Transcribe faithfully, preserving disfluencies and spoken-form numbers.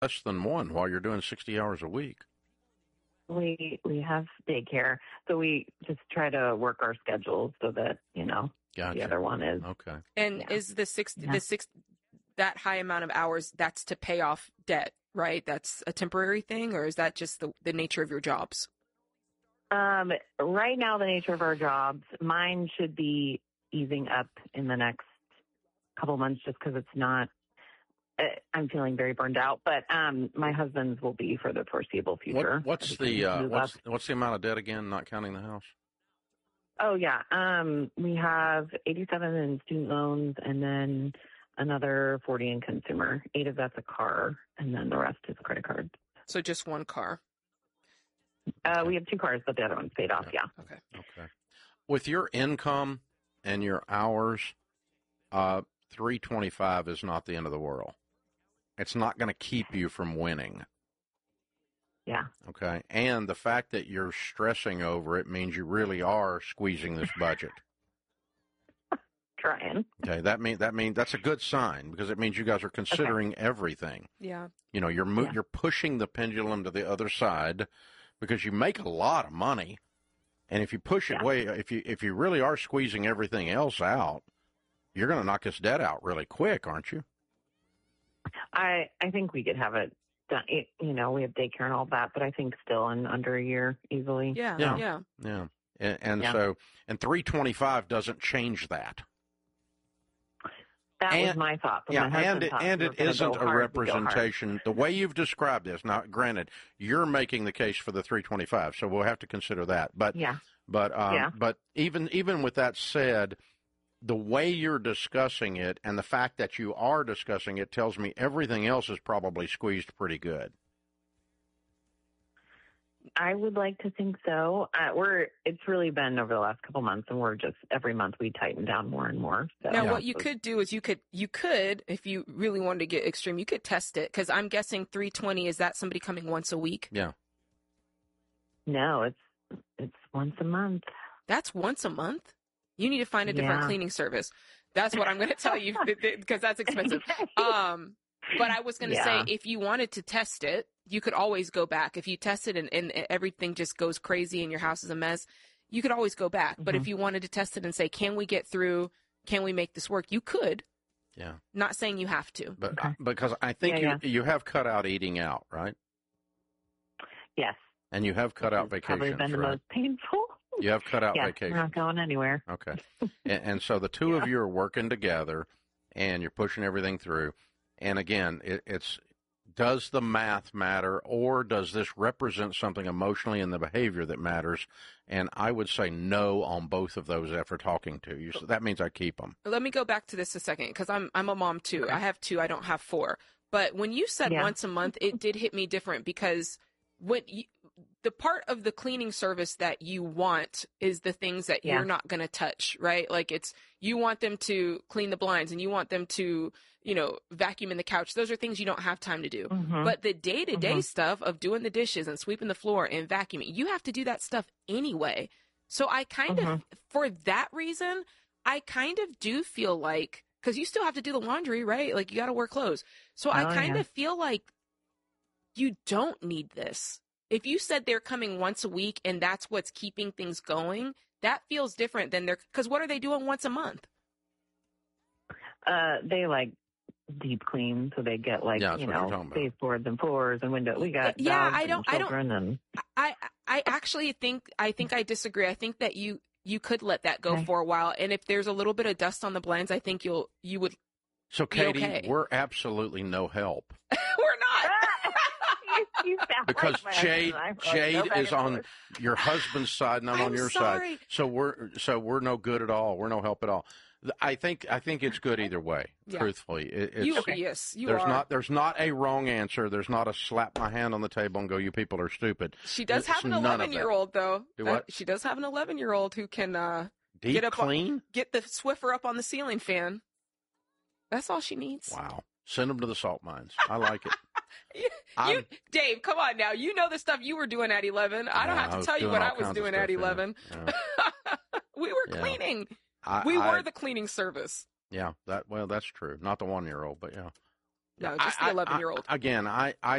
less than one while you're doing sixty hours a week. We we have daycare, so we just try to work our schedules so that, you know, Gotcha. the other one is. Okay. And Yeah. is the six, Yeah. the six, that high amount of hours, that's to pay off debt, right? That's a temporary thing, or is that just the, the nature of your jobs? Um, right now, the nature of our jobs, mine should be easing up in the next couple months just because it's not, uh, I'm feeling very burned out, but um, my husband's will be for the foreseeable future. What, what's the uh, what's what's the amount of debt again, not counting the house? Oh, yeah. Um, we have eighty-seven in student loans and then another forty in consumer. Eight of that's a car, and then the rest is credit cards. So just one car. Uh, we have two cars, but the other one's paid off, yeah. Okay. Okay. With your income and your hours, uh, three twenty-five is not the end of the world. It's not going to keep you from winning. Yeah. Okay. And the fact that you're stressing over it means you really are squeezing this budget. Trying. Okay. That mean that mean that's a good sign because it means you guys are considering okay. everything. Yeah. You know, you're mo- yeah. you're pushing the pendulum to the other side because you make a lot of money. And if you push it yeah. way if you if you really are squeezing everything else out, you're going to knock this debt out really quick, aren't you? I I think we could have it done. It, you know, we have daycare and all that, but I think still in under a year easily. Yeah, yeah, yeah. yeah. And, and yeah. so, and three twenty-five doesn't change that. That and, was my thought. Yeah, my and it, and it isn't a representation. The way you've described this, now, granted, you're making the case for the three twenty-five, so we'll have to consider that. But yeah, but um, yeah. but even even with that said, the way you're discussing it and the fact that you are discussing it tells me everything else is probably squeezed pretty good. I would like to think so. Uh, we're it's really been over the last couple months, and we're just every month we tighten down more and more. So. Now, Yeah. what you could do is you could you could if you really wanted to get extreme, you could test it because I'm guessing three twenty is that somebody coming once a week? Yeah. No, it's it's once a month. That's once a month. You need to find a different yeah. cleaning service. That's what I'm going to tell you because that's expensive. Um, but I was going to yeah. say if you wanted to test it, you could always go back. If you test it and, and everything just goes crazy and your house is a mess, you could always go back. Mm-hmm. But if you wanted to test it and say, can we get through? Can we make this work? You could. Yeah. Not saying you have to. But okay. Because I think yeah, you yeah. you have cut out eating out, right? Yes. And you have cut Which out vacations, probably been the right? most painful. You have cut out yeah, vacations. We're not going anywhere. Okay. and, and so the two yeah. of you are working together, and you're pushing everything through. And again, it, it's does the math matter, or does this represent something emotionally in the behavior that matters? And I would say no on both of those after talking to you. So that means I keep them. Let me go back to this a second because I'm I'm a mom too. I have two. I don't have four. But when you said yeah. once a month, it did hit me different because when you, the part of the cleaning service that you want is the things that yeah. you're not going to touch, right? Like it's, you want them to clean the blinds and you want them to, you know, vacuum in the couch. Those are things you don't have time to do. Mm-hmm. But the day-to-day mm-hmm. stuff of doing the dishes and sweeping the floor and vacuuming, you have to do that stuff anyway. So I kind mm-hmm. of, for that reason, I kind of do feel like, because you still have to do the laundry, right? Like you got to wear clothes. So oh, I kind yeah. of feel like you don't need this. If you said they're coming once a week and that's what's keeping things going, that feels different than they're, because what are they doing once a month? Uh, they like deep clean, so they get like, yeah, you know, baseboards and floors and windows. We got yeah, dogs I don't, and children I don't, and I, I actually think, I think I disagree. I think that you, you could let that go okay. for a while. And if there's a little bit of dust on the blinds, I think you'll, you would. So Katie, okay. we're absolutely no help. We're not. you because like Jade, Jade no is on your husband's side, and I'm, I'm on your sorry. side. So we're so we're no good at all. We're no help at all. I think I think it's good either way. Yeah. Truthfully, it, it's, you, okay. yes, you there's are. not there's not a wrong answer. There's not a slap my hand on the table and go, you people are stupid. She does it's have an eleven year old though. Do what? Uh, she does have an eleven year old who can uh, deep get up clean, on, get the Swiffer up on the ceiling fan. That's all she needs. Wow. Send them to the salt mines. I like it. you, you, Dave, come on now. You know the stuff you were doing at eleven. I don't yeah, have to I tell you what I was doing at eleven. Yeah. We were yeah. cleaning. I, we I, were the cleaning service. Yeah, that well, that's true. Not the one-year-old, but yeah. No, just the eleven-year-old. Again, I, I